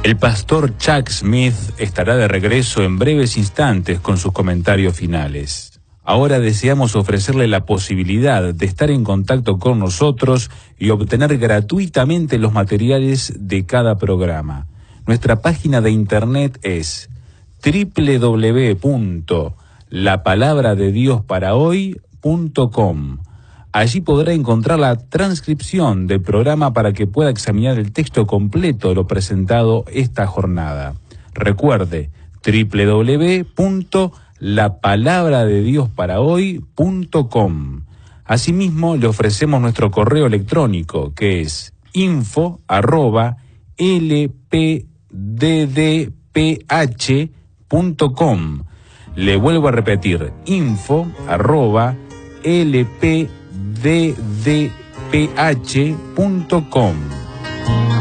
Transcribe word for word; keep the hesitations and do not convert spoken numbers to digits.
El pastor Chuck Smith estará de regreso en breves instantes con sus comentarios finales. Ahora deseamos ofrecerle la posibilidad de estar en contacto con nosotros y obtener gratuitamente los materiales de cada programa. Nuestra página de internet es doble u doble u doble u punto la palabra de dios para hoy punto com. Allí podrá encontrar la transcripción del programa para que pueda examinar el texto completo de lo presentado esta jornada. Recuerde, doble u doble u doble u punto la palabra de dios para hoy punto com. Asimismo, le ofrecemos nuestro correo electrónico, que es info arroba l p d d p h punto com. Le vuelvo a repetir, info arroba l p d d p h punto com.